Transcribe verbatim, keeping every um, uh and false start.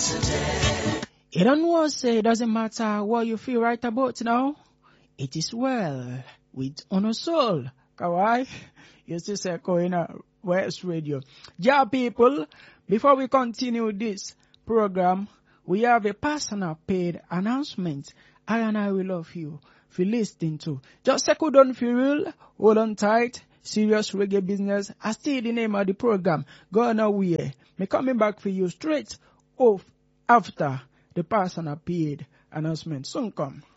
You don't know, say, it doesn't matter what you feel right about now. It is well with honor soul. Kawai, you still say, Koina West Radio. Yeah, people, before we continue this program, we have a personal paid announcement. I and I will love you for listening to. Just second on for real, hold on tight. Serious reggae business. I still the name of the program. Go nowhere. Me coming back for you straight off after the personal paid announcement. Soon come.